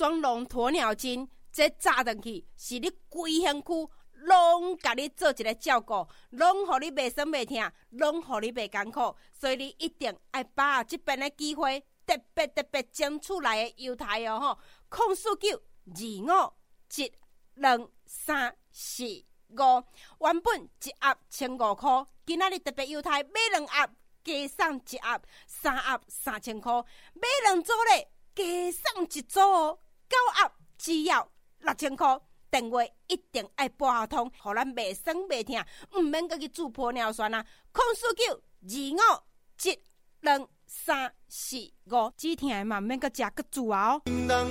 双龙鸵鸟精，这炸上去是你规县区拢甲你做一个照顾，拢互你袂酸袂痛，拢互你袂艰苦，所以你一定要把握这边的机会，特别争取来的优待哦吼！04925723445，原本一盒1500块，今仔日特别优待，买2盒加送1盒，3盒3000块，买2组咧加送1组哦，9盒只要6000块。电话一定要拨通，互咱袂酸袂痛，唔免再去煮玻尿酸啊！04925722345，止痛的嘛，唔免搁食搁煮啊哦。